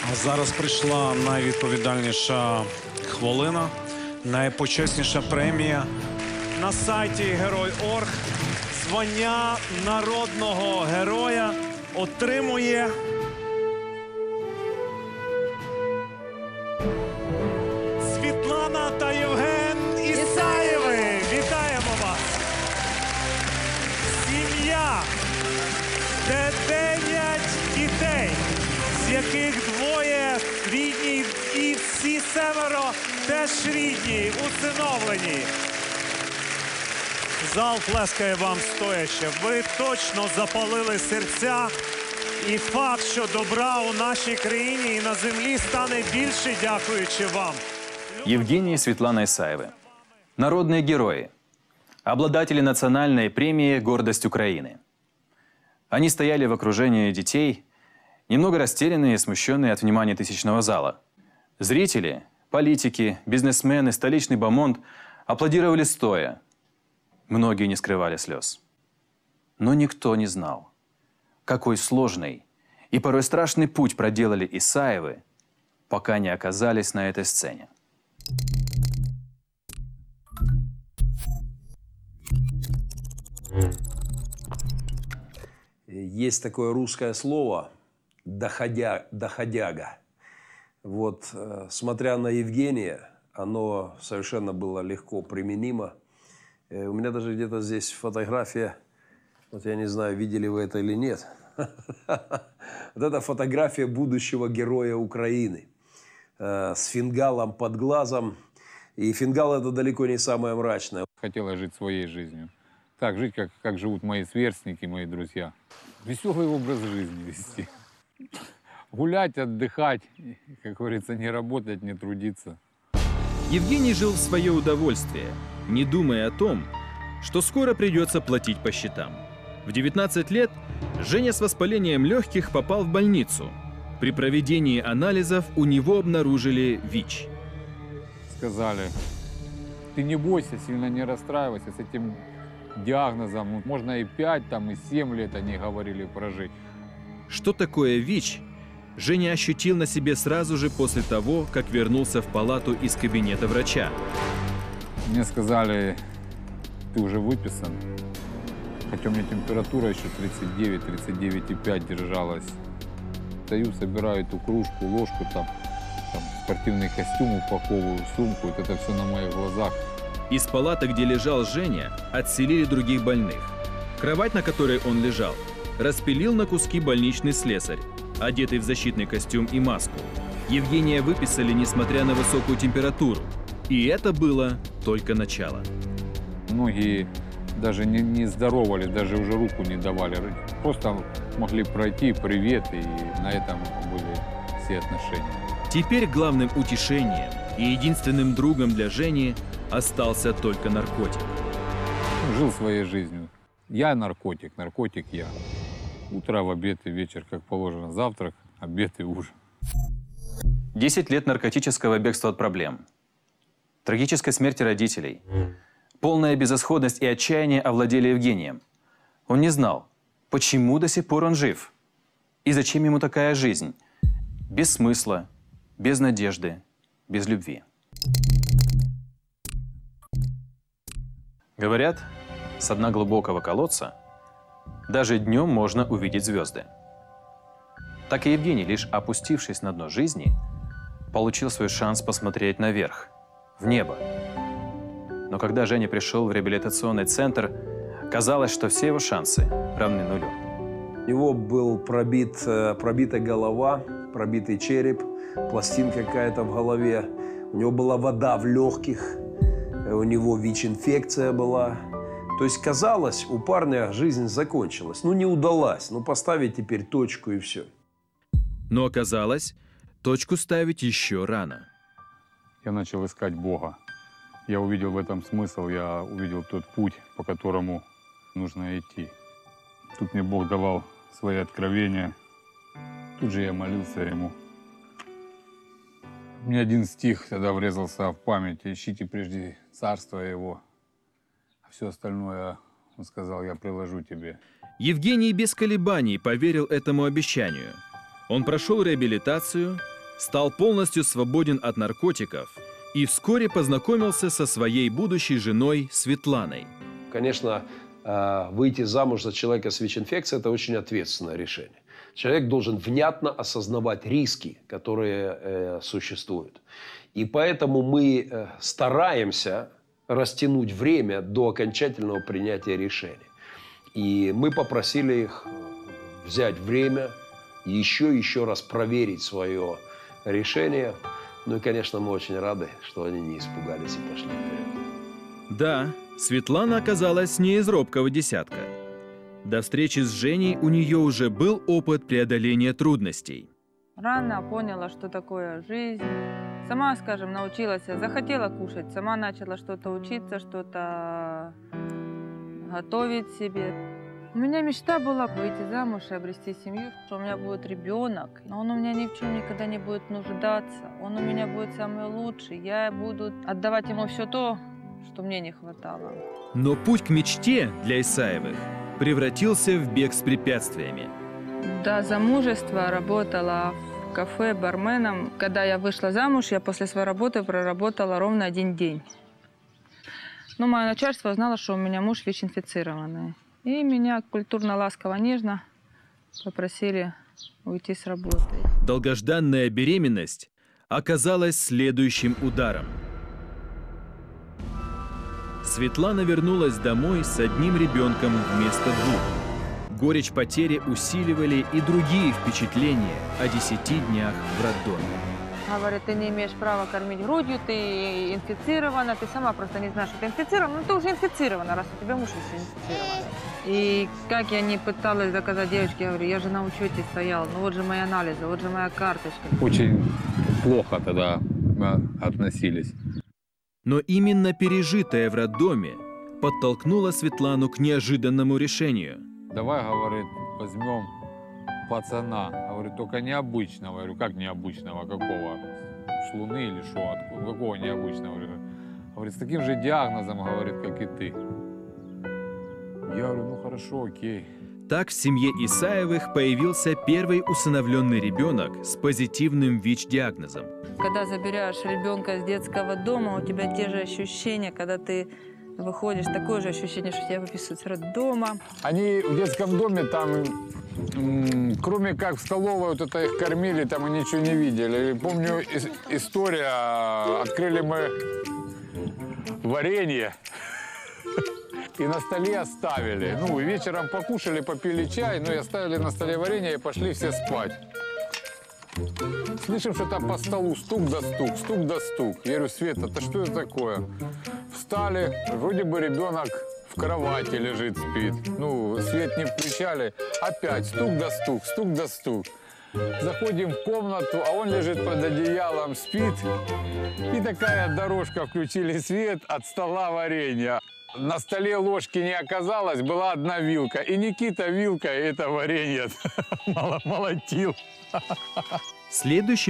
Зараз прийшла найвідповідальніша хвилина, найпочесніша премія. На сайті Герой.орг звання народного героя отримує Світлана та Євген Ісаєви. Вітаємо вас! Сім'я, де 9 дітей, з яких двоє рідні, і всі 7 теж рідні, усиновлені. Зал плескає вам стоячи. Ви точно запалили серця. І факт, що добра у нашій країні і на землі стане більше, дякуючи вам. Евгений и Светлана Исаевы. Народные герои. Обладатели национальной премии «Гордость Украины». Они стояли в окружении детей, немного растерянные и смущенные от внимания тысячного зала. Зрители, политики, бизнесмены, столичный бомонд аплодировали стоя. Многие не скрывали слез. Но никто не знал, какой сложный и порой страшный путь проделали Исаевы, пока не оказались на этой сцене. Есть такое русское слово «доходяга». Вот, смотря на Евгения, оно совершенно было легко применимо. У меня даже где-то здесь фотография, вот я не знаю, видели вы это или нет. Вот это фотография будущего героя Украины с фингалом под глазом. И фингал – это далеко не самое мрачное. Хотела жить своей жизнью. Так жить, как живут мои сверстники, мои друзья. Веселый образ жизни вести. Гулять, отдыхать, как говорится, не работать, не трудиться. Евгений жил в свое удовольствие, не думая о том, что скоро придется платить по счетам. В 19 лет Женя с воспалением легких попал в больницу. При проведении анализов у него обнаружили ВИЧ. Сказали, ты не бойся, сильно не расстраивайся с этим диагнозом. Можно и 5, там, и 7 лет они говорили прожить. Что такое ВИЧ, Женя ощутил на себе сразу же после того, как вернулся в палату из кабинета врача. Мне сказали, ты уже выписан. Хотя у меня температура еще 39, 39,5 держалась. Стою, собираю эту кружку, ложку, там спортивный костюм упаковываю, сумку. Вот это все на моих глазах. Из палаты, где лежал Женя, отселили других больных. Кровать, на которой он лежал, распилил на куски больничный слесарь, одетый в защитный костюм и маску. Евгения выписали, несмотря на высокую температуру. И это было только начало. Многие даже не здоровали, даже уже руку не давали. Просто могли пройти, привет, и на этом были все отношения. Теперь главным утешением и единственным другом для Жени остался только наркотик. Жил своей жизнью. Я наркотик, наркотик я. Утро, в обед и вечер, как положено. Завтрак, обед и ужин. 10 лет наркотического бегства от проблем. Трагической смерти родителей. Полная безысходность и отчаяние овладели Евгением. Он не знал, почему до сих пор он жив. И зачем ему такая жизнь? Без смысла, без надежды, без любви. Говорят, с дна глубокого колодца даже днем можно увидеть звезды. Так и Евгений, лишь опустившись на дно жизни, получил свой шанс посмотреть наверх, в небо. Но когда Женя пришел в реабилитационный центр, казалось, что все его шансы равны нулю. У него был пробита голова, пробитый череп, пластинка какая-то в голове. У него была вода в легких, у него ВИЧ-инфекция была. То есть, казалось, у парня жизнь закончилась. Ну, не удалась. Ну, поставить теперь точку и все. Но оказалось, точку ставить еще рано. Я начал искать Бога. Я увидел в этом смысл, я увидел тот путь, по которому нужно идти. Тут мне Бог давал свои откровения. Тут же я молился Ему. Мне один стих тогда врезался в память. «Ищите прежде царство Его, а все остальное, Он сказал, я приложу тебе». Евгений без колебаний поверил этому обещанию. Он прошел реабилитацию стал полностью свободен от наркотиков и вскоре познакомился со своей будущей женой Светланой. Конечно, выйти замуж за человека с ВИЧ-инфекцией – это очень ответственное решение. Человек должен внятно осознавать риски, которые существуют. И поэтому мы стараемся растянуть время до окончательного принятия решения. И мы попросили их взять время, еще раз проверить свое решение. Ну и, конечно, мы очень рады, что они не испугались и пошли вперед. Да, Светлана оказалась не из робкого десятка. До встречи с Женей у нее уже был опыт преодоления трудностей. Рано поняла, что такое жизнь. Сама, скажем, научилась, захотела кушать, сама начала что-то учиться, что-то готовить себе. У меня мечта была выйти замуж и обрести семью, что у меня будет ребенок, но он у меня ни в чем никогда не будет нуждаться, он у меня будет самый лучший, я буду отдавать ему все то, что мне не хватало. Но путь к мечте для Исаевых превратился в бег с препятствиями. До замужества работала в кафе барменом. Когда я вышла замуж, я после своей работы проработала ровно 1 день. Но мое начальство знало, что у меня муж ВИЧ-инфицированный. И меня культурно-ласково-нежно попросили уйти с работы. Долгожданная беременность оказалась следующим ударом. Светлана вернулась домой с 1 ребенком вместо 2. Горечь потери усиливали и другие впечатления о 10 днях в роддоме. Говорит, ты не имеешь права кормить грудью, ты инфицирована, ты сама просто не знаешь, что ты инфицирована, но ты уже инфицирована, раз у тебя муж инфицированный. И как я не пыталась доказать девочке, я говорю, я же на учете стояла, ну вот же мои анализы, вот же моя карточка. Очень плохо тогда относились. Но именно пережитое в роддоме подтолкнуло Светлану к неожиданному решению. Давай, говорит, возьмем пацана. Говорит, только необычного. Я говорю, как необычного? Какого? Шлуны или что? Какого необычного? Говорит, с таким же диагнозом, говорит, как и ты. Я говорю, ну хорошо, окей. Так в семье Исаевых появился первый усыновленный ребенок с позитивным ВИЧ-диагнозом. Когда забираешь ребенка из детского дома, у тебя те же ощущения, когда ты выходишь, такое же ощущение, что тебя выписывают с роддома. Они в детском доме там, кроме как в столовой вот это их кормили, там и ничего не видели. Помню, история, открыли мы варенье и на столе оставили. Ну, вечером покушали, попили чай, ну и оставили на столе варенье и пошли все спать. Слышим, что там по столу стук да стук, стук да стук. Я говорю, Света, это что это такое? Встали, вроде бы ребенок в кровати лежит, спит. Ну, свет не включали. Опять стук да стук, стук да стук. Заходим в комнату, а он лежит под одеялом, спит. И такая дорожка, включили свет, от стола варенья. На столе ложки не оказалось, была 1 вилка. И Никита вилкой это варенье молотил. Следующим